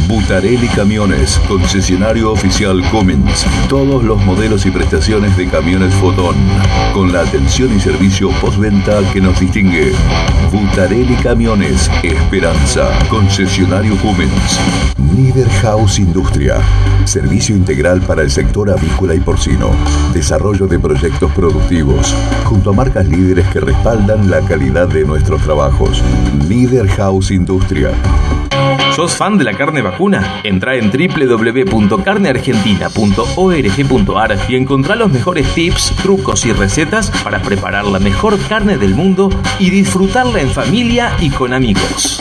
Butarelli Camiones, concesionario oficial Cummins. Todos los modelos y prestaciones de camiones Fotón, con la atención y servicio postventa que nos distingue. Butarelli Camiones, Esperanza, concesionario Cummins. Niederhaus Industria, servicio integral para el sector avícola y porcino. Desarrollo de proyectos productivos, junto a marcas líderes que respaldan la calidad de nuestros trabajos. Niederhaus Industria. ¿Sos fan de la carne vacuna? Entrá en www.carneargentina.org.ar y encontrá los mejores tips, trucos y recetas para preparar la mejor carne del mundo y disfrutarla en familia y con amigos.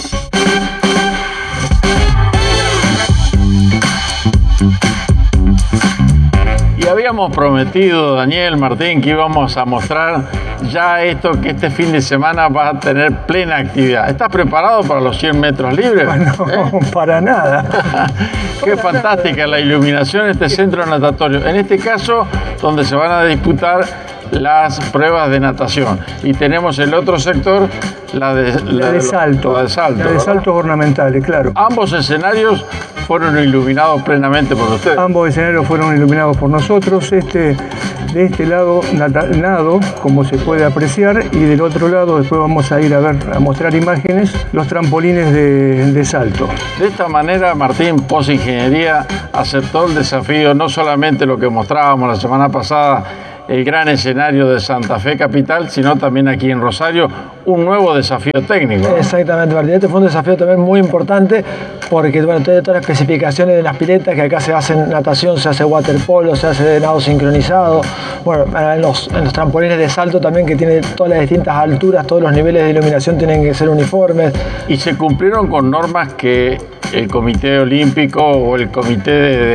Y habíamos prometido, Daniel, Martín, que íbamos a mostrar ya esto, que este fin de semana va a tener plena actividad. ¿Estás preparado para los 100 metros libres? No, para nada. Qué fantástica la iluminación de este centro natatorio. En este caso, donde se van a disputar las pruebas de natación. Y tenemos el otro sector, la de salto. La de saltos ornamentales, claro. Ambos escenarios fueron iluminados plenamente por ustedes. Ambos escenarios fueron iluminados por nosotros. De este lado nado, como se puede apreciar, y del otro lado después vamos a ir a mostrar imágenes, los trampolines de salto. De esta manera, Martín, POS Ingeniería aceptó el desafío, no solamente lo que mostrábamos la semana pasada, el gran escenario de Santa Fe Capital, sino también aquí en Rosario, un nuevo desafío técnico. Exactamente, Martín. Este fue un desafío también muy importante porque todas las especificaciones de las piletas, que acá se hacen natación, se hace waterpolo, se hace nado sincronizado. Bueno, en los trampolines de salto también, que tiene todas las distintas alturas, todos los niveles de iluminación tienen que ser uniformes. Y se cumplieron con normas que el Comité Olímpico o el Comité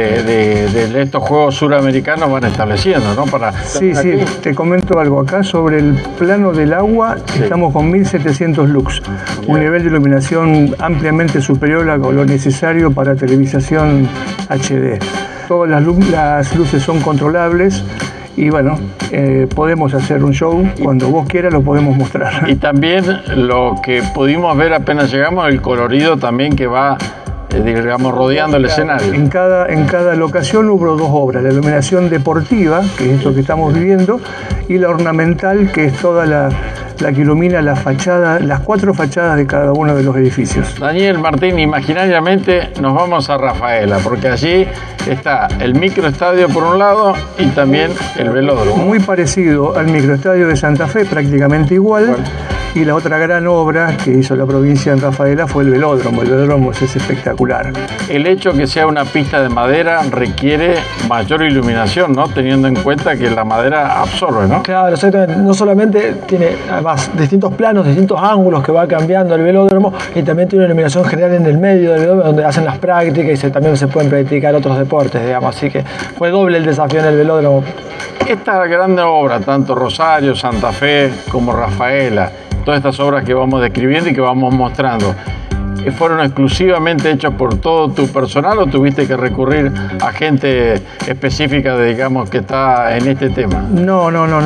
de estos Juegos Suramericanos van estableciendo, ¿no? Sí, te comento algo acá sobre el plano del agua. Sí. Estamos con 1700 lux, un nivel de iluminación ampliamente superior a lo necesario para televisación HD. Todas las luces son controlables. Y bueno, podemos hacer un show, cuando vos quieras lo podemos mostrar. Y también lo que pudimos ver apenas llegamos, el colorido también que va, digamos, rodeando el escenario. En cada locación hubo dos obras, la iluminación deportiva, que es esto que estamos viviendo, y la ornamental, que es toda la que ilumina la fachada, las 4 fachadas de cada uno de los edificios. Daniel, Martín, imaginariamente nos vamos a Rafaela, porque allí está el microestadio por un lado y también el velódromo. Muy parecido al microestadio de Santa Fe, prácticamente igual. Y la otra gran obra que hizo la provincia en Rafaela fue el velódromo. El velódromo es espectacular. El hecho que sea una pista de madera requiere mayor iluminación, ¿no? Teniendo en cuenta que la madera absorbe, ¿no? Claro, exactamente. No solamente tiene, además, distintos planos, distintos ángulos que va cambiando el velódromo, y también tiene una iluminación general en el medio del velódromo, donde hacen las prácticas y también se pueden practicar otros deportes, digamos. Así que fue doble el desafío en el velódromo. Esta gran obra, tanto Rosario, Santa Fe como Rafaela, todas estas obras que vamos describiendo y que vamos mostrando, ¿fueron exclusivamente hechas por todo tu personal o tuviste que recurrir a gente específica, digamos, que está en este tema? No.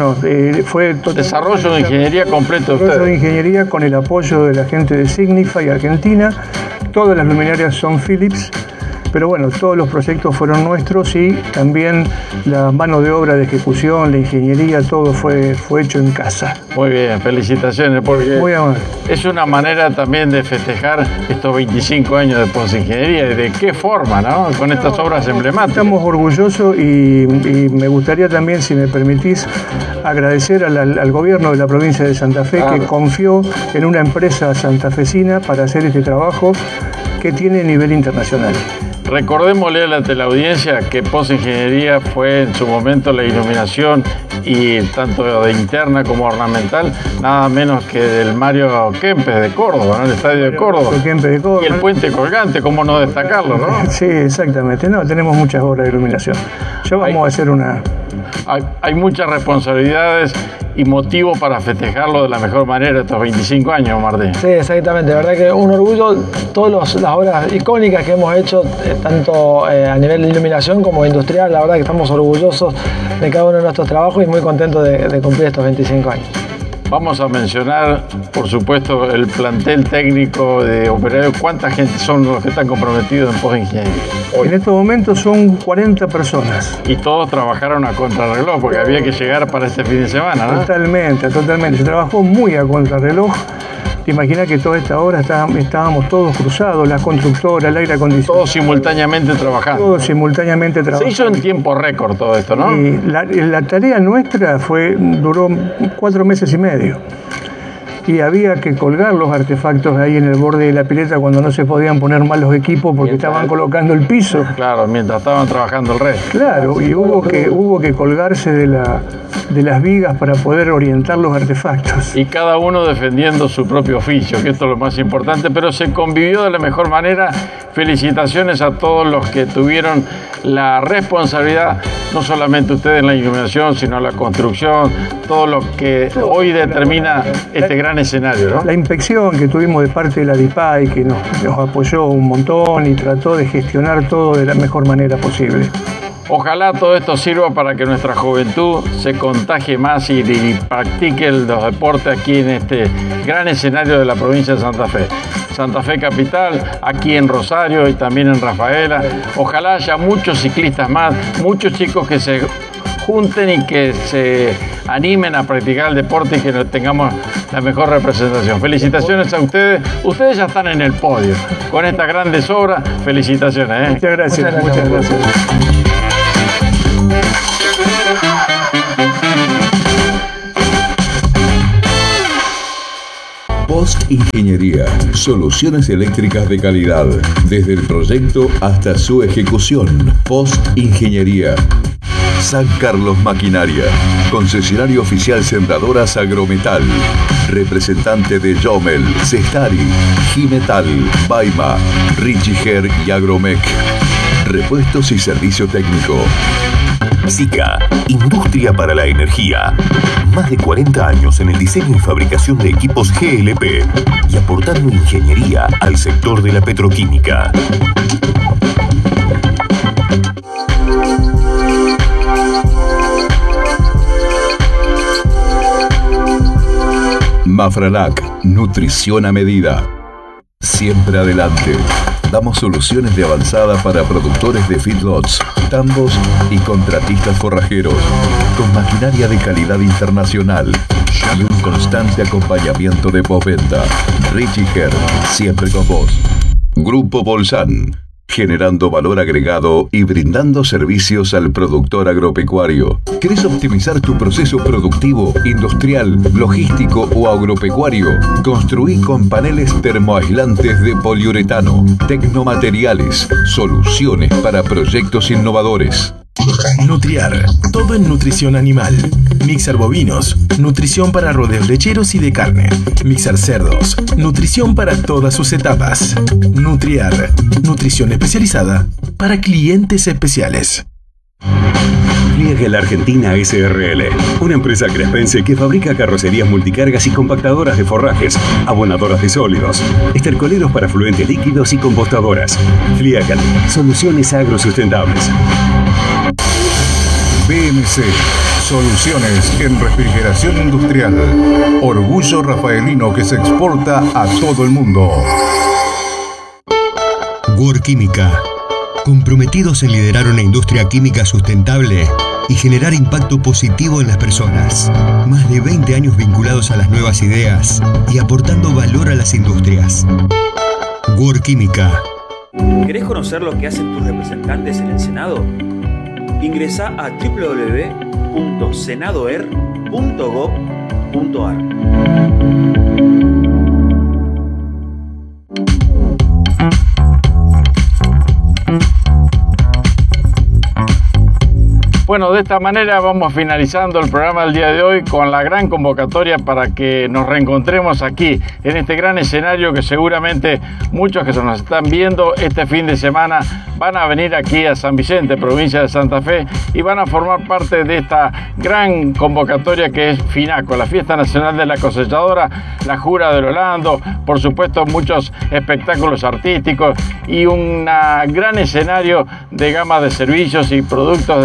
Fue desarrollo de ingeniería completo de ustedes. Desarrollo de ingeniería con el apoyo de la gente de Signify Argentina. Todas las luminarias son Philips. Pero bueno, todos los proyectos fueron nuestros y también la mano de obra de ejecución, la ingeniería, todo fue hecho en casa. Muy bien, felicitaciones, porque muy amable. Es una manera también de festejar estos 25 años de POS Ingeniería. ¿De qué forma, no? Con estas obras emblemáticas. Estamos orgullosos y me gustaría también, si me permitís, agradecer al gobierno de la provincia de Santa Fe, que confió en una empresa santafesina para hacer este trabajo que tiene nivel internacional. Recordémosle a la teleaudiencia que POS Ingeniería fue en su momento la iluminación, y tanto de interna como ornamental, nada menos que del Mario Kempes de Córdoba, ¿no? El estadio de Córdoba. De Córdoba. Y el puente colgante, cómo no destacarlo, ¿no? Sí, exactamente. No, tenemos muchas obras de iluminación. Ya vamos a hacer una... Hay muchas responsabilidades y motivo para festejarlo de la mejor manera estos 25 años, Martín. Sí, exactamente. La verdad que un orgullo, todas las obras icónicas que hemos hecho, tanto a nivel de iluminación como industrial. La verdad que estamos orgullosos de cada uno de nuestros trabajos y muy contentos de cumplir estos 25 años. Vamos a mencionar, por supuesto, el plantel técnico de operarios. ¿Cuánta gente son los que están comprometidos en postingeniería? En estos momentos son 40 personas. Y todos trabajaron a contrarreloj, porque había que llegar para este fin de semana, ¿no? Totalmente. Se trabajó muy a contrarreloj. Te imaginas que toda esta hora estábamos todos cruzados, las constructoras, el aire acondicionado. Todos simultáneamente trabajando. Todos simultáneamente trabajando. Se hizo en tiempo récord todo esto, ¿no? Y la tarea nuestra duró 4 meses y medio. Y había que colgar los artefactos ahí en el borde de la pileta cuando no se podían poner mal los equipos porque estaban colocando el piso. Claro, mientras estaban trabajando el resto. Claro, y hubo que colgarse de las vigas para poder orientar los artefactos. Y cada uno defendiendo su propio oficio, que esto es lo más importante, pero se convivió de la mejor manera. Felicitaciones a todos los que tuvieron la responsabilidad, no solamente ustedes en la iluminación, sino la construcción, todo lo que hoy determina este gran escenario, ¿no? La inspección que tuvimos de parte de la DIPAI, que nos apoyó un montón y trató de gestionar todo de la mejor manera posible. Ojalá todo esto sirva para que nuestra juventud se contagie más y practique los deportes aquí en este gran escenario de la provincia de Santa Fe. Santa Fe capital, aquí en Rosario y también en Rafaela. Ojalá haya muchos ciclistas más, muchos chicos que se junten y que se animen a practicar el deporte y que tengamos la mejor representación. Felicitaciones a ustedes. Ustedes ya están en el podio con estas grandes obras. Felicitaciones. Muchas gracias. Muchas gracias. Post Ingeniería, soluciones eléctricas de calidad, desde el proyecto hasta su ejecución. Post Ingeniería. San Carlos Maquinaria, concesionario oficial Sembradoras Agrometal, representante de Jomel, Cestari, Gimetal, Baima, Richiger y Agromec. Repuestos y servicio técnico. SICA, Industria para la Energía. Más de 40 años en el diseño y fabricación de equipos GLP y aportando ingeniería al sector de la petroquímica. Mafralac, nutrición a medida. Siempre adelante. Damos soluciones de avanzada para productores de feedlots, tambos y contratistas forrajeros, con maquinaria de calidad internacional y un constante acompañamiento de postventa. Richiger, siempre con vos. Grupo Bolsan, generando valor agregado y brindando servicios al productor agropecuario. ¿Querés optimizar tu proceso productivo, industrial, logístico o agropecuario? Construí con paneles termoaislantes de poliuretano. Tecnomateriales, soluciones para proyectos innovadores. Nutriar, todo en nutrición animal. Mixar bovinos, nutrición para rodeos lecheros y de carne. Mixar cerdos, nutrición para todas sus etapas. Nutriar, nutrición especializada para clientes especiales. Pliegel Argentina SRL, una empresa crespense que fabrica carrocerías multicargas y compactadoras de forrajes, abonadoras de sólidos, estercoleros para fluentes líquidos y compostadoras. Pliegel, soluciones agrosustentables. BMC, soluciones en refrigeración industrial. Orgullo rafaelino que se exporta a todo el mundo. Worquímica, comprometidos en liderar una industria química sustentable y generar impacto positivo en las personas. Más de 20 años vinculados a las nuevas ideas y aportando valor a las industrias. Worquímica. ¿Querés conocer lo que hacen tus representantes en el Senado? Ingresá a www.senadoer.gov.ar. Bueno, de esta manera vamos finalizando el programa del día de hoy con la gran convocatoria para que nos reencontremos aquí en este gran escenario que seguramente muchos que nos están viendo este fin de semana van a venir aquí a San Vicente, provincia de Santa Fe, y van a formar parte de esta gran convocatoria que es FINACO, la Fiesta Nacional de la Cosechadora, la Jura del Holando, por supuesto muchos espectáculos artísticos y un gran escenario de gama de servicios y productos del sector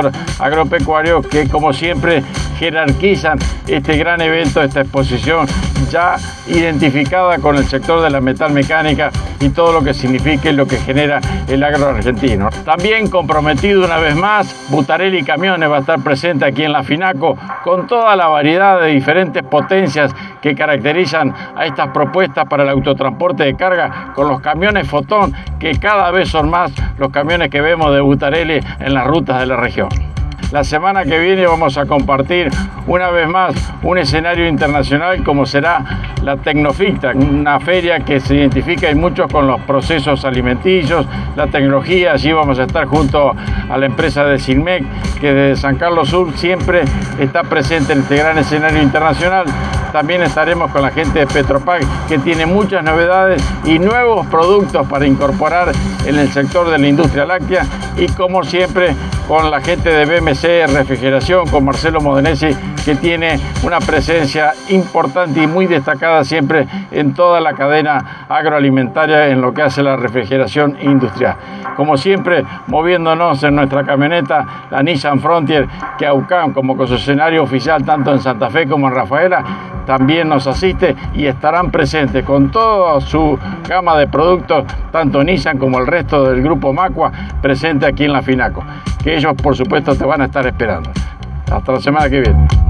sector agropecuario que, como siempre, jerarquizan este gran evento, esta exposición ya identificada con el sector de la metalmecánica y todo lo que significa y lo que genera el agro argentino. También comprometido una vez más, Butarelli Camiones va a estar presente aquí en la FINACO con toda la variedad de diferentes potencias que caracterizan a estas propuestas para el autotransporte de carga, con los camiones Fotón, que cada vez son más los camiones que vemos de Butarelli en las rutas de la región. La semana que viene vamos a compartir una vez más un escenario internacional como será la Tecnoficta, una feria que se identifica y mucho con los procesos alimenticios, la tecnología. Allí vamos a estar junto a la empresa de Sinmec, que desde San Carlos Sur siempre está presente en este gran escenario internacional. También estaremos con la gente de Petropac, que tiene muchas novedades y nuevos productos para incorporar en el sector de la industria láctea, y como siempre con la gente de BMC Refrigeración, con Marcelo Modenesi, que tiene una presencia importante y muy destacada siempre en toda la cadena agroalimentaria en lo que hace la refrigeración industrial. Como siempre, moviéndonos en nuestra camioneta, la Nissan Frontier, que AUCAM, como concesionario oficial tanto en Santa Fe como en Rafaela, también nos asiste y estarán presentes con toda su gama de productos, tanto Nissan como el resto del grupo Macua, presente aquí en la FINACO, que ellos por supuesto te van a estar esperando. Hasta la semana que viene.